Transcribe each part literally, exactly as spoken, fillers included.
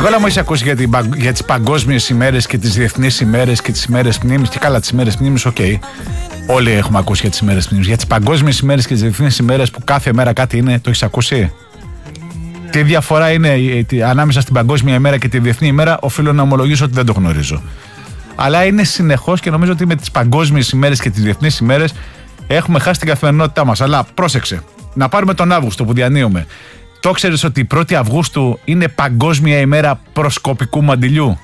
Νικόλα, μου έχεις ακούσει για, την, για τις παγκόσμιες ημέρες και τις διεθνείς ημέρες και τις ημέρες μνήμης? Και καλά, τις ημέρες μνήμης, οκ. Okay. Όλοι έχουμε ακούσει για τις ημέρες μνήμης. Για τις παγκόσμιες ημέρες και τις διεθνείς ημέρες που κάθε μέρα κάτι είναι, το έχεις ακούσει? Mm. Τι διαφορά είναι ανάμεσα στην παγκόσμια ημέρα και τη διεθνή ημέρα? Οφείλω να ομολογήσω ότι δεν το γνωρίζω. Αλλά είναι συνεχώς και νομίζω ότι με τις παγκόσμιες ημέρες και τις διεθνείς ημέρες έχουμε χάσει την καθημερινότητά μας. Αλλά πρόσεξε, να πάρουμε τον Αύγουστο που διανύουμε. Το ξέρεις ότι η πρώτη Αυγούστου είναι παγκόσμια ημέρα προσκοπικού μαντιλιού?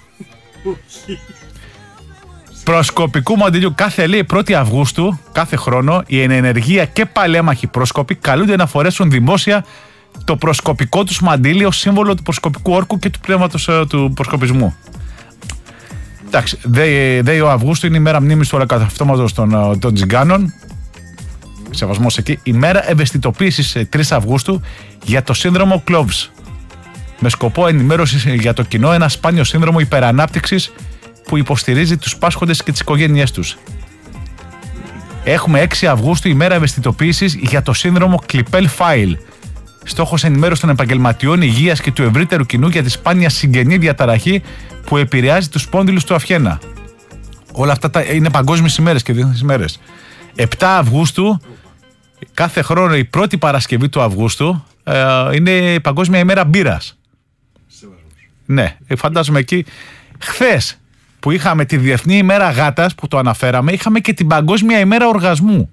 Προσκοπικού μαντιλιού. Κάθε λέει πρώτη Αυγούστου, κάθε χρόνο, οι ενεργεία και παλέμαχοι πρόσκοποι καλούνται να φορέσουν δημόσια το προσκοπικό τους μαντίλι ως σύμβολο του προσκοπικού όρκου και του πνεύματος του προσκοπισμού. Εντάξει, δεύτερη Αυγούστου είναι η μέρα μνήμης του ολοκαυτώματος των, των Τζιγκάνων. Σεβασμός εκεί. Η μέρα ευαισθητοποίησης τρεις Αυγούστου για το σύνδρομο Cloves. Με σκοπό ενημέρωση για το κοινό, ένα σπάνιο σύνδρομο υπερανάπτυξης που υποστηρίζει τους πάσχοντες και τις οικογένειές τους. Έχουμε έξι Αυγούστου, η μέρα ευαισθητοποίησης για το σύνδρομο Klippel-Feil. Στόχος ενημέρωση των επαγγελματιών υγείας και του ευρύτερου κοινού για τη σπάνια συγγενή διαταραχή που επηρεάζει τους σπόνδυλους του αυχένα. Όλα αυτά τα είναι παγκόσμιες ημέρες και διεθνείς ημέρες. επτά Αυγούστου, κάθε χρόνο η πρώτη Παρασκευή του Αυγούστου, ε, είναι η Παγκόσμια ημέρα μπύρας. Ναι, φαντάζομαι εκεί. Χθες που είχαμε τη Διεθνή ημέρα γάτας που το αναφέραμε, είχαμε και την Παγκόσμια ημέρα οργασμού.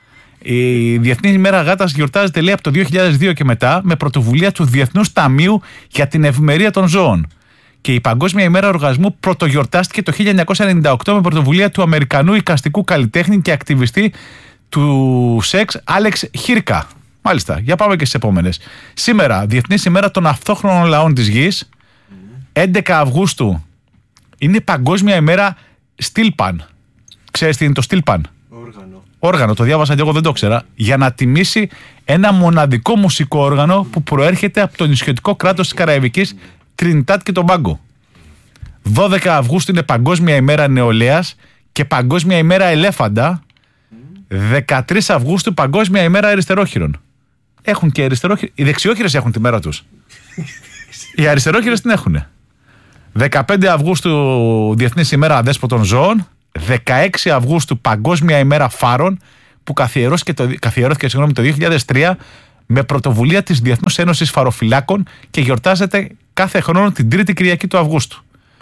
Η Διεθνή ημέρα γάτας γιορτάζεται, λέει, από το δύο χιλιάδες δύο και μετά με πρωτοβουλία του Διεθνούς Ταμείου για την Ευημερία των Ζώων. Και η Παγκόσμια ημέρα οργασμού πρωτογιορτάστηκε το χίλια εννιακόσια ενενήντα οκτώ με πρωτοβουλία του Αμερικανού εικαστικού καλλιτέχνη και ακτιβιστή του σεξ Άλεξ Χίρκα. Μάλιστα, για πάμε και στις επόμενες. Σήμερα, Διεθνής ημέρα των αυτόχθονων λαών της γης. έντεκα Αυγούστου είναι Παγκόσμια ημέρα Στίλπαν. Ξέρεις τι είναι το Στίλπαν? Όργανο. Όργανο, το διάβασα και εγώ, δεν το ξέρα. Για να τιμήσει ένα μοναδικό μουσικό όργανο που προέρχεται από το νησιωτικό κράτος της Καραϊβικής, Τρινιτάτ και Τομπάγκο. δώδεκα Αυγούστου είναι Παγκόσμια ημέρα νεολαίας και Παγκόσμια ημέρα ελέφαντα. δεκατρείς Αυγούστου Παγκόσμια ημέρα αριστερόχειρων. Έχουν και αριστερόχειροι. Οι δεξιόχειρες έχουν τη μέρα τους. Οι αριστερόχειρες την έχουν. δεκαπέντε Αυγούστου Διεθνής ημέρα αδέσποτων ζώων. δεκαέξι Αυγούστου Παγκόσμια ημέρα φάρων που καθιερώθηκε το, καθιερώθηκε, συγγνώμη, το δύο χιλιάδες τρία με πρωτοβουλία της Διεθνούς Ένωσης Φαροφυλάκων και γιορτάζεται κάθε χρόνο την τρίτη Κυριακή του Αυγούστου.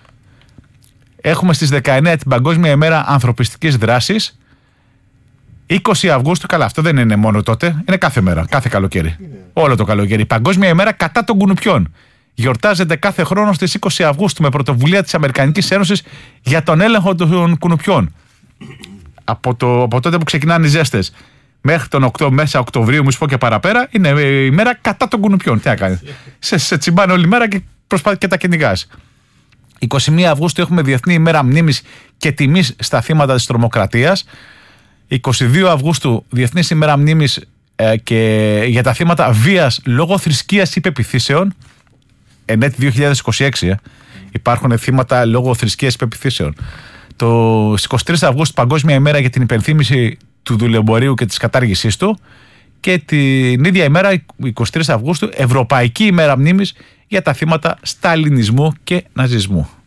Έχουμε στις δεκαεννέα την Παγκόσμια ημέρα ανθρωπιστικής δράσης. είκοσι Αυγούστου, καλά, αυτό δεν είναι μόνο τότε, είναι κάθε μέρα, κάθε καλοκαίρι. Είναι. Όλο το καλοκαίρι. Η Παγκόσμια ημέρα κατά των κουνουπιών. Γιορτάζεται κάθε χρόνο στις είκοσι Αυγούστου με πρωτοβουλία της Αμερικανικής Ένωσης για τον έλεγχο των κουνουπιών. Από, το, από τότε που ξεκινάνε οι ζέστες μέχρι τον οκτώ, μέσα Οκτωβρίου, μου πω και παραπέρα, είναι η μέρα κατά των κουνουπιών. Τι να κάνει. σε, σε τσιμπάνε όλη μέρα και, προσπα... και τα κυνηγάς. είκοσι μία Αυγούστου έχουμε Διεθνή ημέρα μνήμης και τιμής στα θύματα της τρομοκρατίας. είκοσι δύο Αυγούστου Διεθνής ημέρα μνήμης ε, και για τα θύματα βίας λόγω θρησκείας ή πεποιθήσεων. Εν έτη δύο χιλιάδες είκοσι έξι ε, υπάρχουν θύματα λόγω θρησκείας ή πεποιθήσεων. Το είκοσι τρεις Αυγούστου Παγκόσμια ημέρα για την υπενθύμηση του δουλεμπορίου και της κατάργησής του. Και την ίδια ημέρα, είκοσι τρεις Αυγούστου, Ευρωπαϊκή ημέρα μνήμης για τα θύματα σταλινισμού και ναζισμού.